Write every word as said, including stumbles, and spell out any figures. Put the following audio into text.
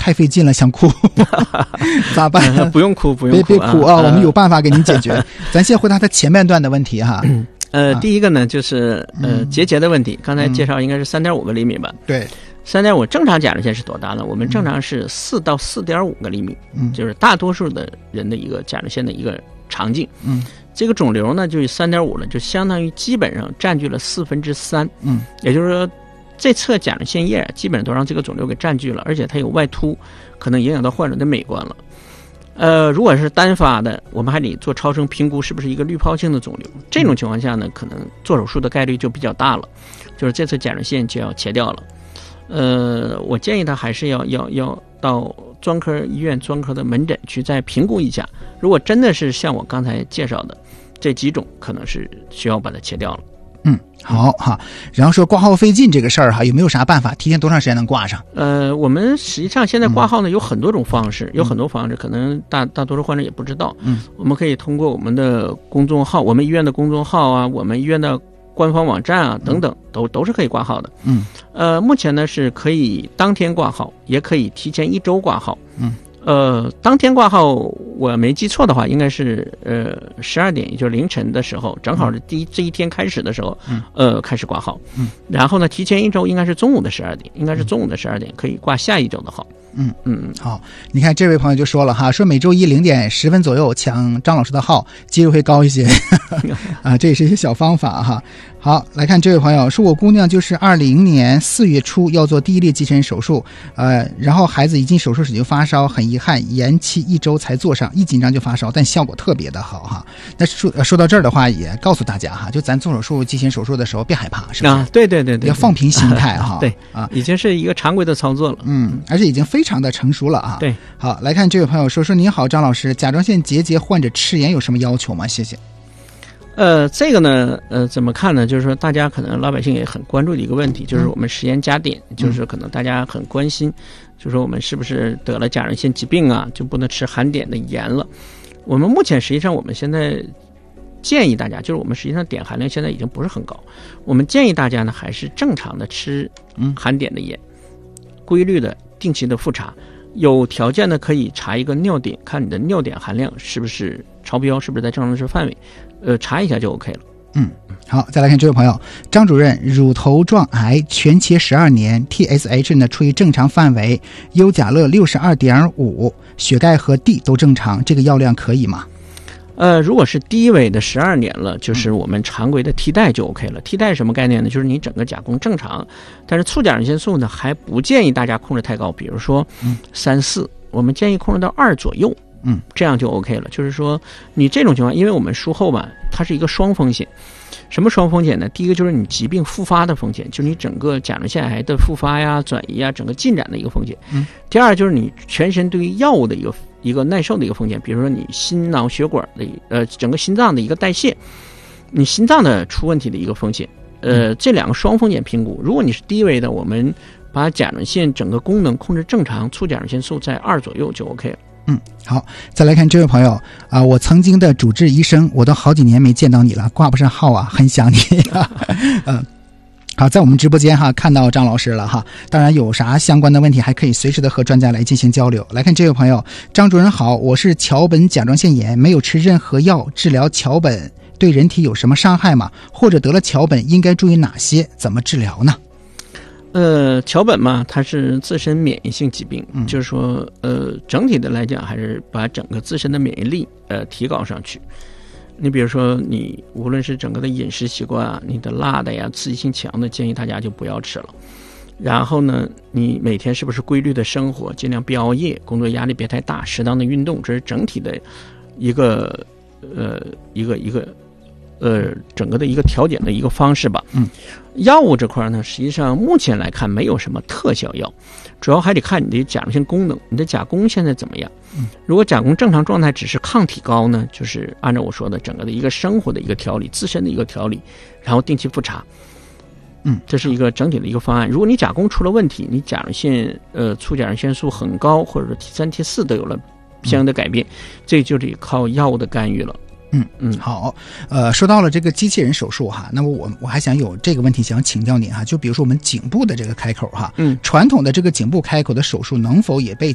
太费劲了，想哭，咋办？ 不用哭，不用哭， 别别哭啊，呃、我们有办法给您解决。咱先回答他前半段的问题哈。 呃， 啊、 第一个呢就是呃结节的问题，刚才介绍应该是三点五个厘米吧？ 嗯、对。 三点五正常甲状腺是多大呢？我们正常是四到四点五个厘米， 嗯， 就是大多数的人的一个甲状腺的一个肠径。 嗯， 这个肿瘤呢，就是三点五了，就相当于基本上占据了四分之三。 嗯， 也就是说，这侧甲状腺叶基本上都让这个肿瘤给占据了，而且它有外凸，可能影响到患者的美观了。呃，如果是单发的，我们还得做超声评估是不是一个滤泡性的肿瘤。这种情况下呢，可能做手术的概率就比较大了，就是这侧甲状腺就要切掉了。呃，我建议他还是要要要到专科医院、专科的门诊去再评估一下。如果真的是像我刚才介绍的这几种，可能是需要把它切掉了。 嗯，好哈。然后说挂号费劲这个事儿哈，有没有啥办法？提前多长时间能挂上？ 呃，我们实际上现在挂号呢有很多种方式，嗯、有很多方式，可能大大多数患者也不知道。 嗯， 我们可以通过我们的公众号，我们医院的公众号啊，我们医院的官方网站啊等等，都都是可以挂号的。 嗯， 呃，目前呢是可以当天挂号，也可以提前一周挂号。 嗯， 呃，当天挂号，我没记错的话，应该是呃十二点，也就是凌晨的时候，正好是第一、嗯、这一天开始的时候， 嗯， 呃，开始挂号。 嗯， 然后呢，提前一周应该是中午的十二点，应该是中午的十二点可以挂下一周的号。 嗯嗯， 好，你看这位朋友就说了哈，说每周一零点十分左右抢张老师的号，几率会高一些啊，这也是一些小方法哈。好，来看这位朋友说，我姑娘就是二零年四月初要做第一例急诊手术，呃，然后孩子一进手术室就发烧，很遗憾延期一周才做上，一紧张就发烧，但效果特别的好哈。那说说到这儿的话，也告诉大家哈，就咱做手术进行手术的时候别害怕，是吧？ 啊，对对对对， 要放平心态哈。 对啊， 已经是一个常规的操作了， 嗯，而且已经非常的成熟了啊。 对， 好，来看这位朋友说说，您好，张老师，甲状腺结节患者吃盐有什么要求吗？谢谢。 呃，这个呢，呃，怎么看呢？就是说，大家可能老百姓也很关注的一个问题，就是我们食盐加碘，嗯、就是可能大家很关心，就是说我们是不是得了甲状腺疾病啊，就不能吃含碘的盐了？我们目前实际上我们现在建议大家，就是我们实际上碘含量现在已经不是很高，我们建议大家呢还是正常的吃含碘的盐，嗯、规律的、定期的复查。有条件的可以查一个尿碘，看你的尿碘含量是不是超标，是不是在正常的值范围，呃，查一下就 OK 了。 嗯，好，再来看这位朋友，张主任，乳头状癌全切十二年 ，T S H 呢处于正常范围，优甲乐六十二点五，血钙和 D 都正常，这个药量可以吗？ 呃，如果是低位的十二年了，就是我们常规的替代就 OK 了。替代什么概念呢？就是你整个甲功正常，但是促甲状腺素呢还不建议大家控制太高，比如说三四，我们建议控制到二左右， 嗯， 这样就 OK 了。就是说你这种情况，因为我们术后吧，它是一个双风险。什么双风险呢？第一个就是你疾病复发的风险，就是你整个甲状腺癌的复发呀、转移呀、整个进展的一个风险。 嗯。 第二就是你全身对于药物的一个一个耐受的一个风险，比如说你心脑血管的呃整个心脏的一个代谢，你心脏的出问题的一个风险。呃，这两个双风险评估，如果你是低危的，我们把甲状腺整个功能控制正常，促甲状腺素在二左右就 OK 了。 嗯，好，再来看这位朋友啊，我曾经的主治医生，我都好几年没见到你了，挂不上号啊，很想你。嗯，好，在我们直播间哈看到张老师了哈，当然有啥相关的问题还可以随时的和专家来进行交流。来看这位朋友，张主任好，我是桥本甲状腺炎，没有吃任何药治疗桥本，对人体有什么伤害吗？或者得了桥本应该注意哪些？怎么治疗呢？ 呃，桥本嘛，它是自身免疫性疾病， 嗯、 就是说，呃，整体的来讲，还是把整个自身的免疫力呃提高上去。你比如说，你无论是整个的饮食习惯啊，你的辣的呀、刺激性强的，建议大家就不要吃了。然后呢，你每天是不是规律的生活，尽量别熬夜，工作压力别太大，适当的运动，这是整体的一个呃一个一个呃整个的一个调节的一个方式吧。 嗯。 药物这块呢，实际上目前来看没有什么特效药，主要还得看你的甲状腺功能，你的甲功现在怎么样。 嗯， 如果甲功正常状态只是抗体高呢，就是按照我说的整个的一个生活的一个调理，自身的一个调理，然后定期复查。 嗯， 这是一个整体的一个方案。如果你甲功出了问题，你甲状腺呃促甲状腺素很高，或者说 T 三 T 四都有了相应的改变，嗯、这就得靠药物的干预了。 嗯嗯，好，呃，说到了这个机器人手术哈，那么我我还想有这个问题想请教您哈，就比如说我们颈部的这个开口哈， 嗯， 传统的这个颈部开口的手术能否也被